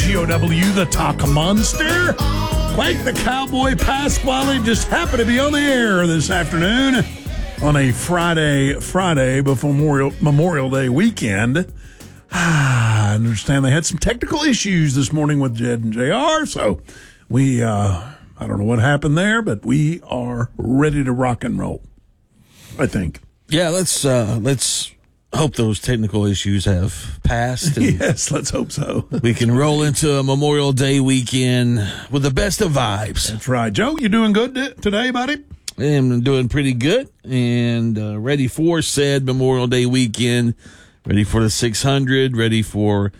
KGOW, the Talk Monster. Quake the Cowboy Pasquale just happened to be on the air this afternoon on a Friday before Memorial Day weekend. I understand they had some technical issues this morning with Jed and JR, so we, I don't know what happened there, but we are ready to rock and roll, I think. Yeah, let's hope those technical issues have passed. And yes, let's hope so. we can roll into a Memorial Day weekend with the best of vibes. That's right. Joe, you doing good today, buddy? I'm doing pretty good and ready for said Memorial Day weekend, ready for the 600, ready for,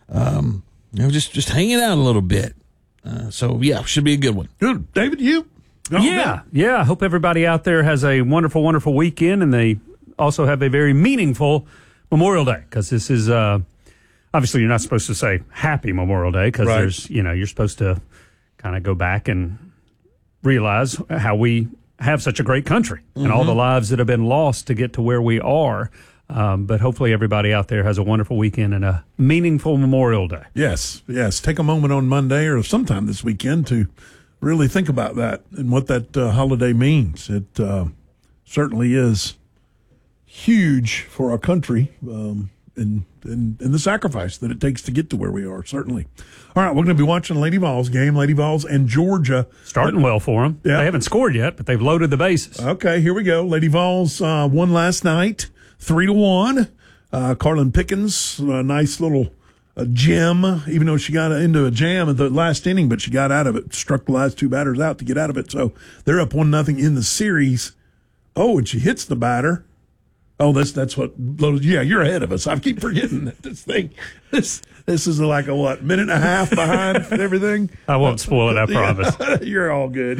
just hanging out a little bit. So, yeah, should be a good one. Good. David, you? Yeah. I hope everybody out there has a wonderful, wonderful weekend, and they also have a very meaningful Memorial Day, because this is obviously you're not supposed to say Happy Memorial Day, because right. there's you're supposed to kind of go back and realize how we have such a great country and all the lives that have been lost to get to where we are. But hopefully everybody out there has a wonderful weekend and a meaningful Memorial Day. Yes. Take a moment on Monday or sometime this weekend to really think about that and what that holiday means. It certainly is huge for our country in the sacrifice that it takes to get to where we are, certainly. All right, we're going to be watching Lady Vols game, Lady Vols and Georgia. Starting well for them. Yeah. They haven't scored yet, but they've loaded the bases. Okay, here we go. Lady Vols won last night, 3-1. Carlin Pickens, a nice little gem, even though she got into a jam at the last inning, but she got out of it, struck the last two batters out to get out of it. So they're up 1-0 in the series. Oh, and she hits the batter. Oh, that's what. Yeah, you're ahead of us. I keep forgetting that this is like a minute and a half behind everything. I won't spoil it, I promise. You're all good.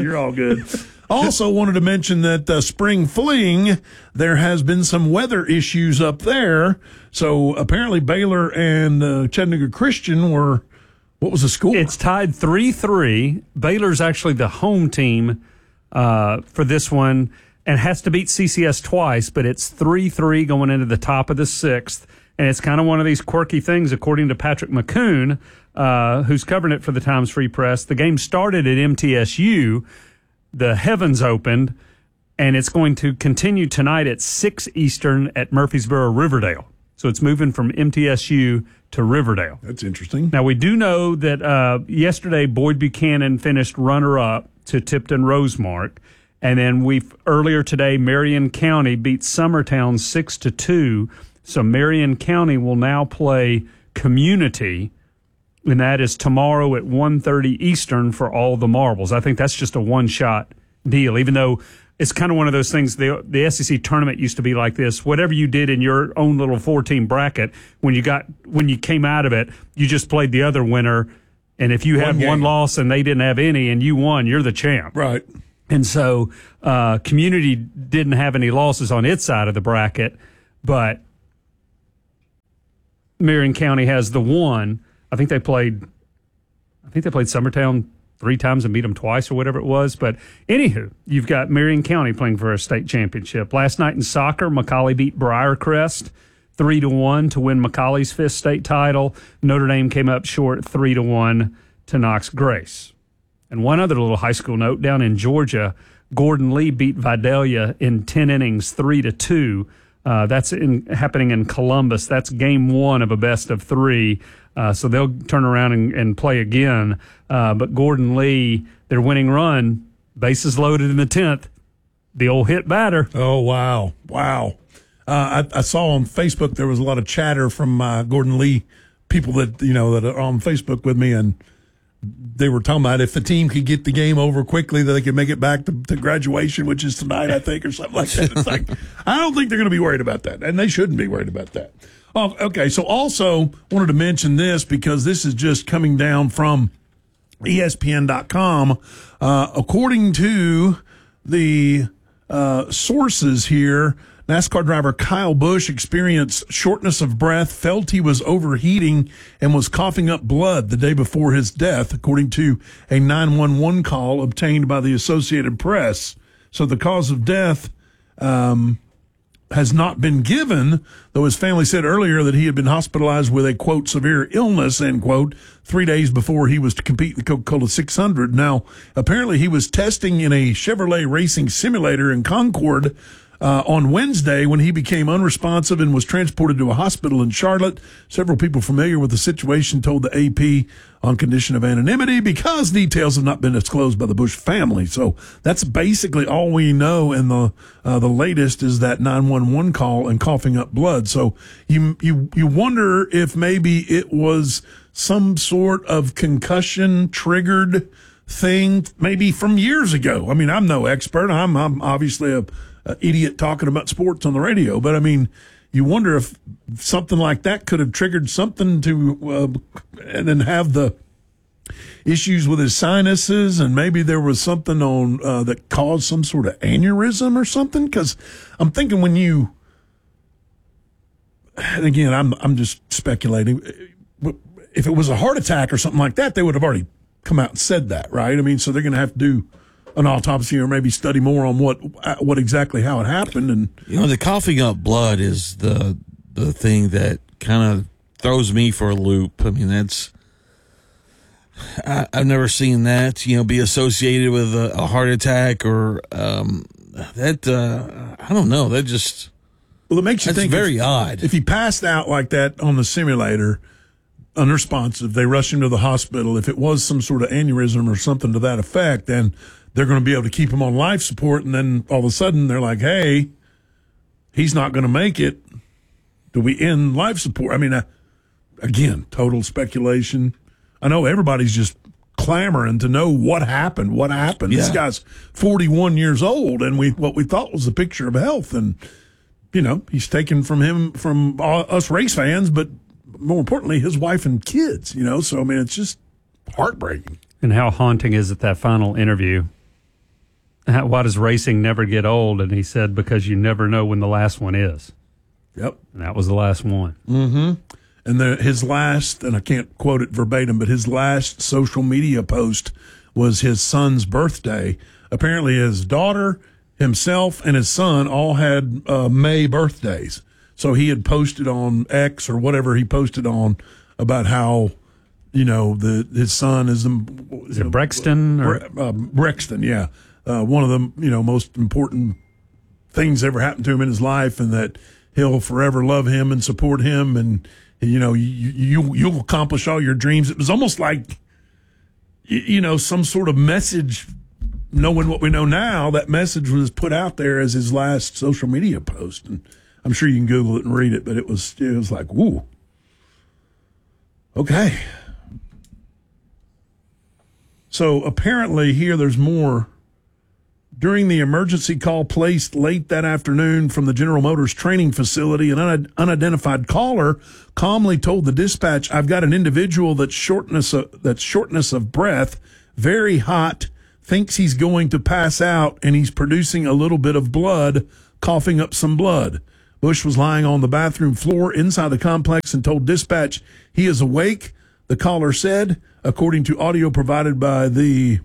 Also wanted to mention that Spring Fling, there has been some weather issues up there. So apparently Baylor and Chattanooga Christian were, what was the score? It's tied 3-3. Baylor's actually the home team for this one, and has to beat CCS twice, but it's 3-3 going into the top of the sixth. And it's kind of one of these quirky things, according to Patrick McCoon, who's covering it for the Times Free Press. The game started at MTSU. The heavens opened, and it's going to continue tonight at 6 Eastern at Murfreesboro, Riverdale. So it's moving from MTSU to Riverdale. That's interesting. Now, we do know that yesterday Boyd Buchanan finished runner-up to Tipton Rosemark. And then earlier today, Marion County beat Summertown 6-2. So Marion County will now play Community, and that is tomorrow at 1:30 Eastern for all the marbles. I think that's just a one-shot deal, even though it's kind of one of those things. The SEC tournament used to be like this. Whatever you did in your own little 4-team bracket, when you came out of it, you just played the other winner. And if you had one loss and they didn't have any and you won, you're the champ. Right. And so Community didn't have any losses on its side of the bracket, but Marion County has the one. I think they played Summertown 3 times and beat them twice or whatever it was. But anywho, you've got Marion County playing for a state championship. Last night in soccer, McCallie beat Briarcrest 3-1 to win McCallie's 5th state title. Notre Dame came up short 3-1 to Knox Grace. And one other little high school note, down in Georgia, Gordon Lee beat Vidalia in 10 innings 3-2. That's happening in Columbus. That's game 1 of a best of 3. So they'll turn around and play again. But Gordon Lee, their winning run, bases loaded in the 10th. The old hit batter. Oh, wow. I saw on Facebook there was a lot of chatter from Gordon Lee people that are on Facebook with me, and they were talking about if the team could get the game over quickly, that they could make it back to graduation, which is tonight, I think, or something like that. It's like, I don't think they're going to be worried about that, and they shouldn't be worried about that. Oh, okay, so also wanted to mention this because this is just coming down from ESPN.com. According to the sources here, NASCAR driver Kyle Busch experienced shortness of breath, felt he was overheating, and was coughing up blood the day before his death, according to a 911 call obtained by the Associated Press. So the cause of death has not been given, though his family said earlier that he had been hospitalized with a, quote, severe illness, end quote, 3 days before he was to compete in the Coca-Cola 600. Now, apparently he was testing in a Chevrolet racing simulator in Concord on Wednesday when he became unresponsive and was transported to a hospital in Charlotte. Several people familiar with the situation told the AP on condition of anonymity because details have not been disclosed by the Bush family. So that's basically all we know. And the latest is that 911 call and coughing up blood. So you wonder if maybe it was some sort of concussion triggered thing, maybe from years ago. I mean, I'm no expert. I'm obviously a idiot talking about sports on the radio, but I mean, you wonder if something like that could have triggered something to, and then have the issues with his sinuses, and maybe there was something on that caused some sort of aneurysm or something. Because I'm thinking when you, and again, I'm just speculating. If it was a heart attack or something like that, they would have already come out and said that, right? I mean, so they're going to have to do an autopsy or maybe study more on what exactly how it happened. And the coughing up blood is the thing that kind of throws me for a loop. I mean, I've never seen that be associated with a heart attack or that. I don't know. That just it makes you think very odd. If he passed out like that on the simulator, unresponsive, they rush him to the hospital. If it was some sort of aneurysm or something to that effect, then they're going to be able to keep him on life support, and then all of a sudden they're like, hey, he's not going to make it. Do we end life support? I mean, again, total speculation. I know everybody's just clamoring to know what happened. What happened? Yeah. This guy's 41 years old, and what we thought was a picture of health, and, he's taken from us race fans, but more importantly, his wife and kids, So, I mean, it's just heartbreaking. And how haunting is it, that final interview? Why does racing never get old? And he said, because you never know when the last one is. Yep. And that was the last one. Mm-hmm. And his last, and I can't quote it verbatim, but his last social media post was his son's birthday. Apparently his daughter, himself, and his son all had May birthdays. So he had posted on X or whatever he posted on about how, his son is it Brexton? Brexton, yeah. One of the, most important things ever happened to him in his life, and that he'll forever love him and support him. And, you'll accomplish all your dreams. It was almost like, some sort of message, knowing what we know now, that message was put out there as his last social media post. And I'm sure you can Google it and read it, but it was like, woo. Okay. So apparently here there's more. During the emergency call placed late that afternoon from the General Motors training facility, an unidentified caller calmly told the dispatch, "I've got an individual that's shortness of breath, very hot, thinks he's going to pass out, and he's producing a little bit of blood, coughing up some blood." Bush was lying on the bathroom floor inside the complex and told dispatch he is awake, the caller said, according to audio provided by the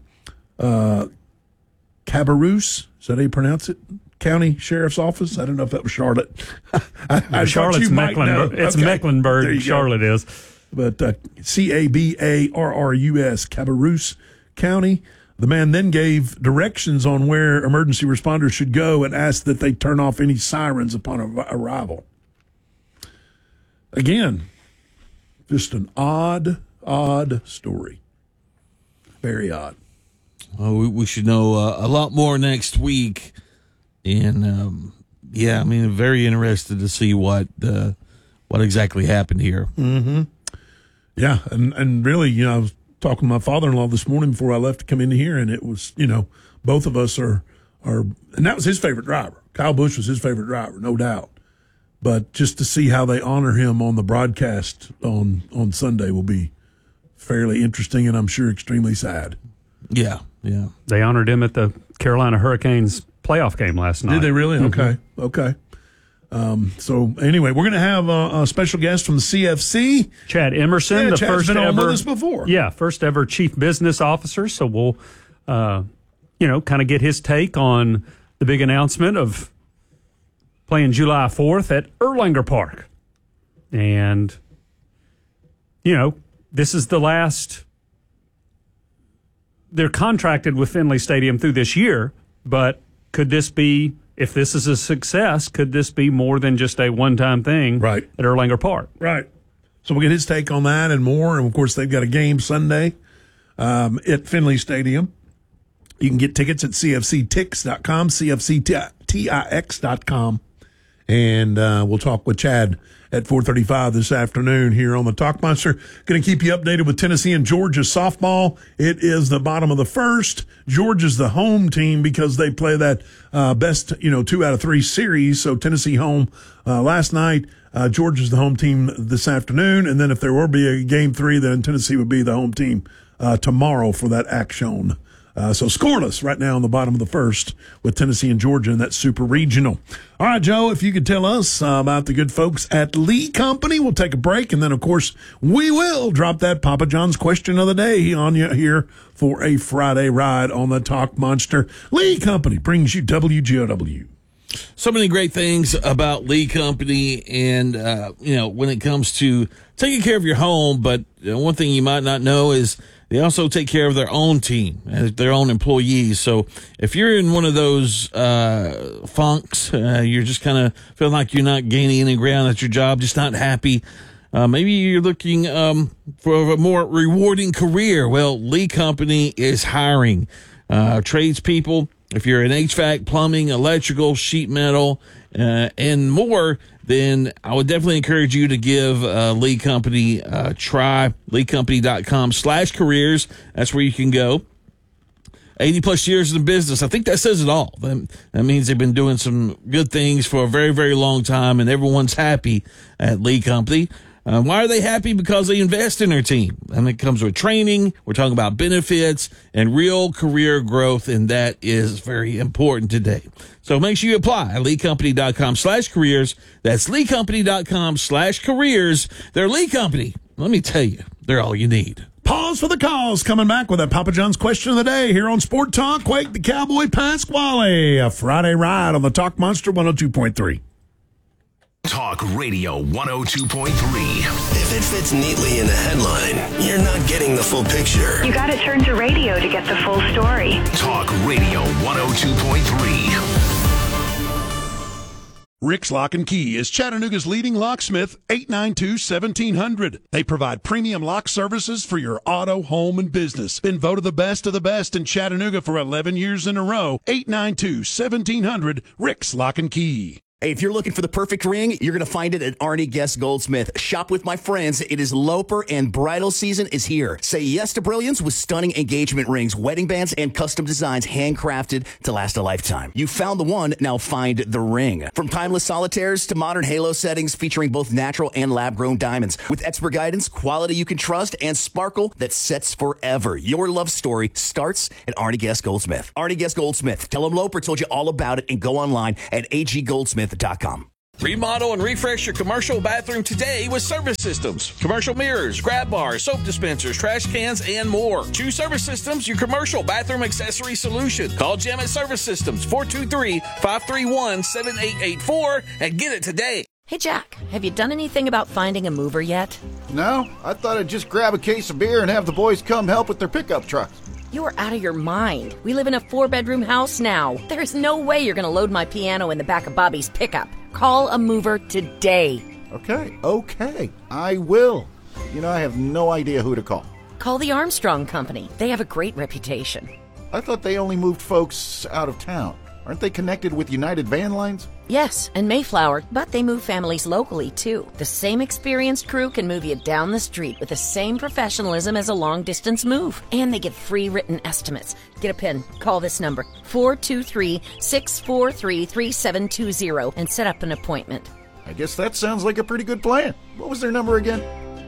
Cabarrus, is that how you pronounce it? County Sheriff's Office? I don't know if that was Charlotte. Charlotte's Mecklenburg. It's okay. Mecklenburg, Charlotte is. But Cabarrus, Cabarrus County. The man then gave directions on where emergency responders should go and asked that they turn off any sirens upon arrival. Again, just an odd story. Very odd. Well, we should know a lot more next week. And, very interested to see what exactly happened here. Mm-hmm. Yeah, and really, I was talking to my father-in-law this morning before I left to come in here, and it was, both of us are, and that was his favorite driver. Kyle Busch was his favorite driver, no doubt. But just to see how they honor him on the broadcast on Sunday will be fairly interesting, and I'm sure extremely sad. Yeah. They honored him at the Carolina Hurricanes playoff game last night. Did they really? Mm-hmm. Okay. So anyway, we're going to have a special guest from the CFC, Chad Emerson, the Chad's first been ever on with us before. Yeah, first ever chief business officer. So we'll, kind of get his take on the big announcement of playing July 4th at Erlanger Park. And, this is the last. They're contracted with Finley Stadium through this year, but could this be, if this is a success, could this be more than just a one-time thing right. at Erlanger Park? Right. So we'll get his take on that and more. And, of course, they've got a game Sunday at Finley Stadium. You can get tickets at cfctix.com, cfctix.com. And we'll talk with Chad at 4:35 this afternoon here on the Talk Monster. Going to keep you updated with Tennessee and Georgia softball. It is the bottom of the first. Georgia's the home team because they play that best, 2 out of 3 series. So Tennessee home last night. Georgia's the home team this afternoon. And then if there will be a game 3, then Tennessee would be the home team tomorrow for that action. So scoreless right now on the bottom of the first with Tennessee and Georgia in that super regional. All right, Joe, if you could tell us about the good folks at Lee Company, we'll take a break. And then, of course, we will drop that Papa John's question of the day on you here for a Friday ride on the Talk Monster. Lee Company brings you WGOW. So many great things about Lee Company, and when it comes to taking care of your home. But one thing you might not know is they also take care of their own team, their own employees. So if you're in one of those funks, you're just kind of feeling like you're not gaining any ground at your job, just not happy. Maybe you're looking for a more rewarding career. Well, Lee Company is hiring tradespeople. If you're in HVAC, plumbing, electrical, sheet metal, and more, then I would definitely encourage you to give Lee Company a try. LeeCompany.com/careers. That's where you can go. 80 plus years in business. I think that says it all. That means they've been doing some good things for a very, very long time, and everyone's happy at Lee Company. Why are they happy? Because they invest in their team. And it comes with training. We're talking about benefits and real career growth, and that is very important today. So make sure you apply at LeeCompany.com/careers. That's LeeCompany.com/careers. They're Lee Company. Let me tell you, they're all you need. Pause for the cause. Coming back with that Papa John's question of the day here on Sport Talk. Quake the Cowboy Pasquale. A Friday ride on the Talk Monster 102.3. Talk Radio 102.3. If it fits neatly in a headline, you're not getting the full picture. You got to turn to radio to get the full story. Talk Radio 102.3. Rick's Lock and Key is Chattanooga's leading locksmith, 892-1700. They provide premium lock services for your auto, home, and business. Been voted the best of the best in Chattanooga for 11 years in a row. 892-1700, Rick's Lock and Key. Hey, if you're looking for the perfect ring, you're going to find it at Arnie Guest Goldsmith. Shop with my friends. It is Loper and bridal season is here. Say yes to brilliance with stunning engagement rings, wedding bands, and custom designs handcrafted to last a lifetime. You found the one, now find the ring. From timeless solitaires to modern halo settings featuring both natural and lab-grown diamonds. With expert guidance, quality you can trust, and sparkle that sets forever. Your love story starts at Arnie Guest Goldsmith. Arnie Guest Goldsmith. Tell them Loper told you all about it and go online at aggoldsmith.com. Remodel and refresh your commercial bathroom today with Service Systems. Commercial mirrors, grab bars, soap dispensers, trash cans, and more. Choose Service Systems, your commercial bathroom accessory solution. Call Jim at Service Systems, 423-531-7884, and get it today. Hey, Jack, have you done anything about finding a mover yet? No, I thought I'd just grab a case of beer and have the boys come help with their pickup trucks. You are out of your mind. We live in a 4-bedroom house now. There's no way you're going to load my piano in the back of Bobby's pickup. Call a mover today. Okay, I will. I have no idea who to call. Call the Armstrong Company. They have a great reputation. I thought they only moved folks out of town. Aren't they connected with United Van Lines? Yes, and Mayflower, but they move families locally, too. The same experienced crew can move you down the street with the same professionalism as a long-distance move. And they give free written estimates. Get a pen. Call this number, 423-643-3720, and set up an appointment. I guess that sounds like a pretty good plan. What was their number again?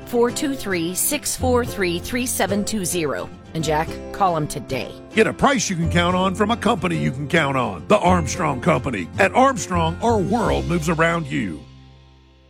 423-643-3720. And Jack, call them today. Get a price you can count on from a company you can count on. The Armstrong Company. At Armstrong, our world moves around you.